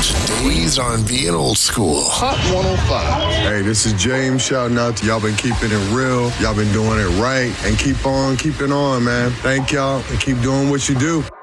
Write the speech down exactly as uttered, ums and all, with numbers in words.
Today's R and B and old school. Hot one oh five. Hey, this is James shouting out to y'all. Been keeping it real. Y'all been doing it right. And keep on keeping on, man. Thank y'all and keep doing what you do.